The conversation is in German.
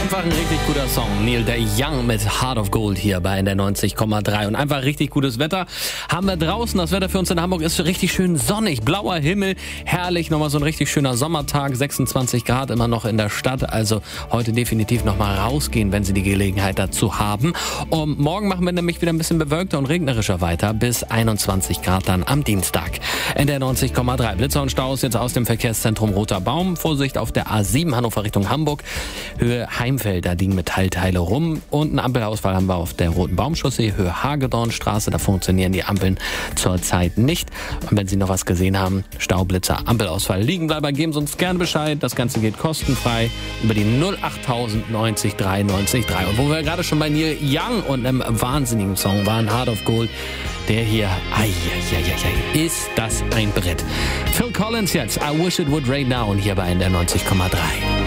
Einfach ein richtig guter Song. Neil Young mit Heart of Gold hier bei NDR 90,3. Und einfach richtig gutes Wetter haben wir draußen. Das Wetter für uns in Hamburg ist richtig schön sonnig. Blauer Himmel, herrlich. Nochmal so ein richtig schöner Sommertag. 26 Grad immer noch in der Stadt. Also heute definitiv nochmal rausgehen, wenn Sie die Gelegenheit dazu haben. Und morgen machen wir nämlich wieder ein bisschen bewölkter und regnerischer weiter. Bis 21 Grad dann am Dienstag. NDR 90,3. Blitzer und Staus jetzt aus dem Verkehrszentrum Roter Baum. Vorsicht auf der A7 Hannover Richtung Hamburg. Höhe Heimfeld, da liegen Metallteile rum. Und einen Ampelausfall haben wir auf der Roten Baumchaussee, Höhe Hagedornstraße. Da funktionieren die Ampeln zurzeit nicht. Und wenn Sie noch was gesehen haben, Staublitzer, Ampelausfall, Liegenbleiber, geben Sie uns gerne Bescheid. Das Ganze geht kostenfrei über die 08000 90 3 90 3. Und wo wir gerade schon bei Neil Young und einem wahnsinnigen Song waren, Heart of Gold, der hier, ist das ein Brett. Phil Collins jetzt, I Wish It Would Rain Now, und hier bei NDR 90,3.